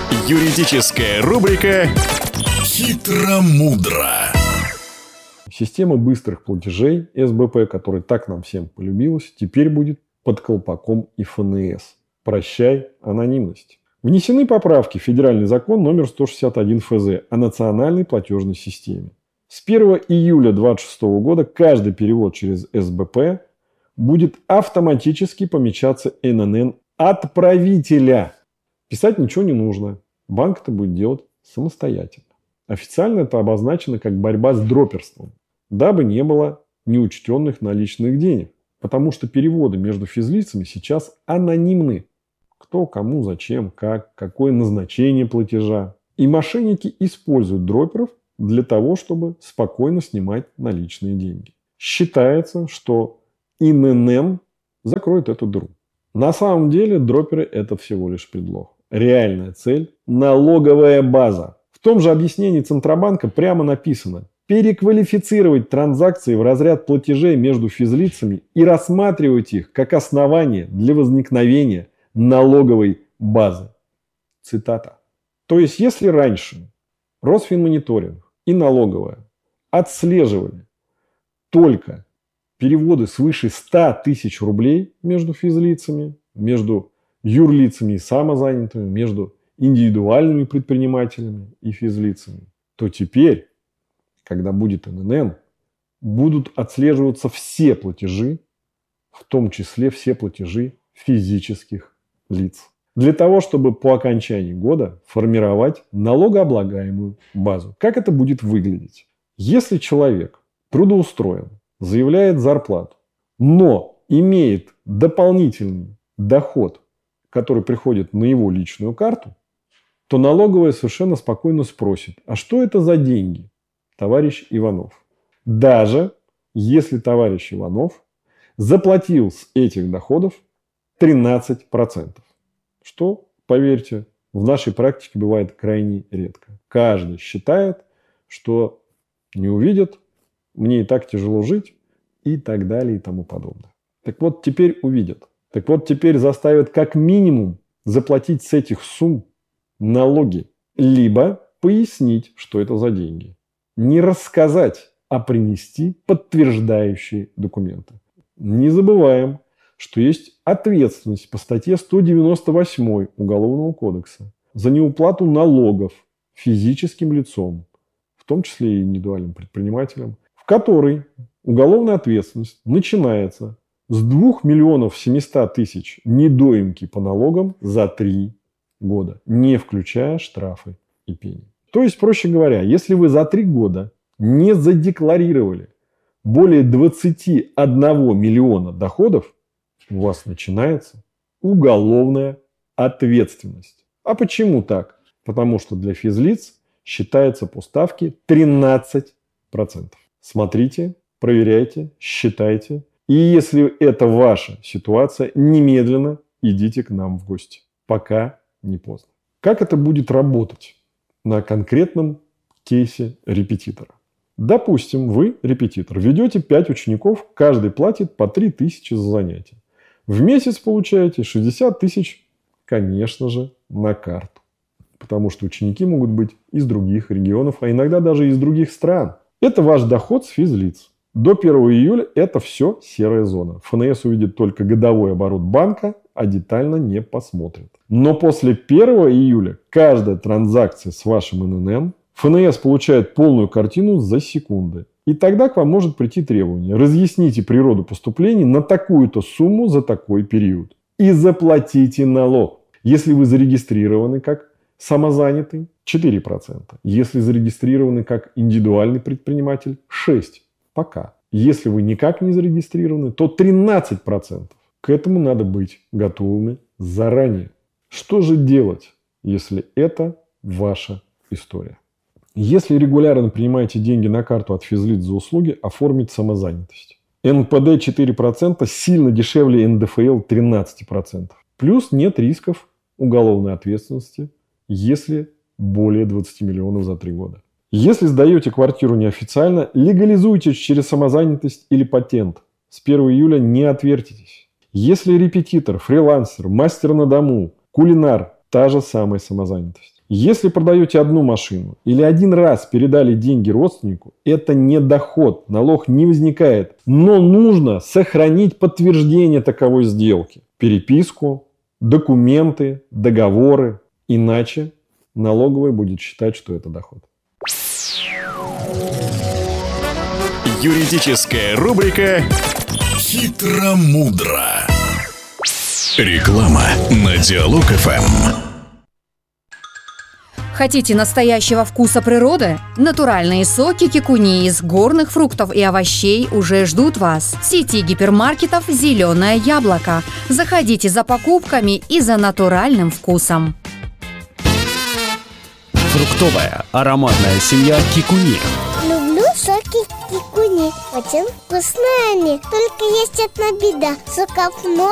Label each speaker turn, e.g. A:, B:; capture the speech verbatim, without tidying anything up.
A: Юридическая рубрика «Хитро-мудро».
B: Система быстрых платежей эс бэ пэ, которая так нам всем полюбилась, теперь будет под колпаком эф эн эс. Прощай анонимность. Внесены поправки в федеральный закон номер сто шестьдесят один эф зэ о национальной платежной системе. С первого июля две тысячи двадцать шестого года каждый перевод через эс бэ пэ будет автоматически помечаться эн эн эн отправителя. Писать ничего не нужно. Банк это будет делать самостоятельно. Официально это обозначено как борьба с дроперством, дабы не было неучтенных наличных денег. Потому что переводы между физлицами сейчас анонимны. Кто, кому, зачем, как, какое назначение платежа. И мошенники используют дроперов для того, чтобы спокойно снимать наличные деньги. Считается, что эн эн эн закроет эту дыру. На самом деле дроперы – это всего лишь предлог. Реальная цель – налоговая база. В том же объяснении Центробанка прямо написано: переквалифицировать транзакции в разряд платежей между физлицами и рассматривать их как основание для возникновения налоговой базы. Цитата. То есть, если раньше Росфинмониторинг и налоговая отслеживали только переводы свыше ста тысяч рублей между физлицами, между юрлицами и самозанятыми, между индивидуальными предпринимателями и физлицами, то теперь, когда будет эн эн эн, будут отслеживаться все платежи, в том числе все платежи физических лиц. Для того, чтобы по окончании года формировать налогооблагаемую базу. Как это будет выглядеть? Если человек трудоустроен, заявляет зарплату, но имеет дополнительный доход, который приходит на его личную карту, то налоговая совершенно спокойно спросит: а что это за деньги, товарищ Иванов? Даже если товарищ Иванов заплатил с этих доходов тринадцать процентов. Что, поверьте, в нашей практике бывает крайне редко. Каждый считает, что не увидят, мне и так тяжело жить, и так далее, и тому подобное. Так вот, теперь увидят. Так вот, теперь заставят как минимум заплатить с этих сумм налоги, либо пояснить, что это за деньги. Не рассказать, а принести подтверждающие документы. Не забываем, что есть ответственность по статье сто девяносто восемь Уголовного кодекса за неуплату налогов физическим лицом, в том числе и индивидуальным предпринимателям, в которой уголовная ответственность начинается с двух миллионов семисот тысяч недоимки по налогам за три года, не включая штрафы и пени. То есть, проще говоря, если вы за три года не задекларировали более двадцати одного миллиона доходов, у вас начинается уголовная ответственность. А почему так? Потому что для физлиц считается по ставке тринадцать процентов. Смотрите, проверяйте, считайте. И если это ваша ситуация, немедленно идите к нам в гости. Пока не поздно. Как это будет работать на конкретном кейсе репетитора? Допустим, вы, репетитор, ведете пять учеников, каждый платит по три тысячи за занятие. В месяц получаете шестьдесят тысяч, конечно же, на карту. Потому что ученики могут быть из других регионов, а иногда даже из других стран. Это ваш доход с физлиц. До первого июля это все серая зона. эф эн эс увидит только годовой оборот банка, а детально не посмотрит. Но после первого июля каждая транзакция с вашим эн эн эн эф эн эс получает полную картину за секунды. И тогда к вам может прийти требование: разъясните природу поступлений на такую-то сумму за такой период. И заплатите налог. Если вы зарегистрированы как самозанятый, четыре процента. Если зарегистрированы как индивидуальный предприниматель, шесть процентов. Пока. Если вы никак не зарегистрированы, то тринадцать процентов. К этому надо быть готовыми заранее. Что же делать, если это ваша история? Если регулярно принимаете деньги на карту от физлиц за услуги, оформить самозанятость. эн пэ дэ четыре процента сильно дешевле эн дэ эф эл тринадцать процентов. Плюс нет рисков уголовной ответственности, если более двадцати миллионов за три года. Если сдаете квартиру неофициально, легализуйтесь через самозанятость или патент. С первого июля не отвертитесь. Если репетитор, фрилансер, мастер на дому, кулинар – та же самая самозанятость. Если продаете одну машину или один раз передали деньги родственнику, это не доход, налог не возникает. Но нужно сохранить подтверждение таковой сделки. Переписку, документы, договоры. Иначе налоговая будет считать, что это доход.
A: Юридическая рубрика «Хитро-мудро». Реклама на Диалог эф эм.
C: Хотите настоящего вкуса природы? Натуральные соки кикуни из горных фруктов и овощей уже ждут вас. В сети гипермаркетов «Зеленое яблоко». Заходите за покупками и за натуральным вкусом.
D: Фруктовая ароматная семья кикуни.
E: Люблю соки кикуни. Очень вкусные они. Только есть одна беда. Соков много.